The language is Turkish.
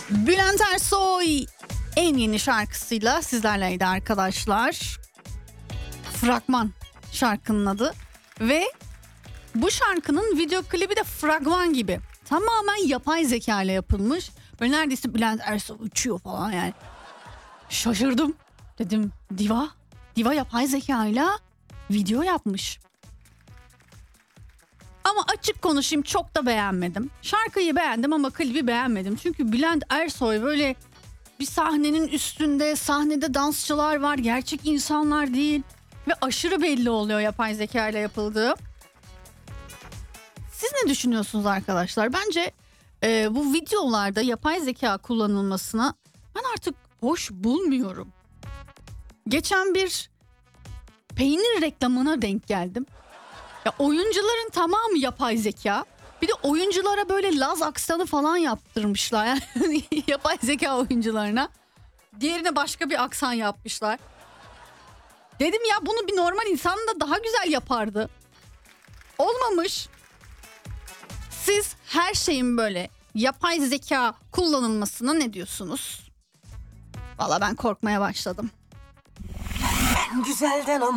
Bülent Ersoy en yeni şarkısıyla sizlerleydi arkadaşlar. Fragman şarkının adı ve bu şarkının video klibi de fragman gibi. Tamamen yapay zeka ile yapılmış. Böyle neredeyse Bülent Ersoy uçuyor falan yani. Şaşırdım. Dedim diva yapay zeka ile video yapmış. Ama açık konuşayım, çok da beğenmedim. Şarkıyı beğendim ama klibi beğenmedim. Çünkü Bülent Ersoy böyle bir sahnenin üstünde, sahnede dansçılar var, gerçek insanlar değil. Ve aşırı belli oluyor yapay zeka ile yapıldığı. Siz ne düşünüyorsunuz arkadaşlar? Bence bu videolarda yapay zeka kullanılmasına ben artık hoş bulmuyorum. Geçen bir peynir reklamına denk geldim. Ya oyuncuların tamamı yapay zeka. Bir de oyunculara böyle Laz aksanı falan yaptırmışlar. Yani yapay zeka oyuncularına. Diğerine başka bir aksan yapmışlar. Dedim ya bunu bir normal insan da daha güzel yapardı. Olmamış. Siz her şeyin böyle yapay zeka kullanılmasına ne diyorsunuz? Valla ben korkmaya başladım. Güzelden ama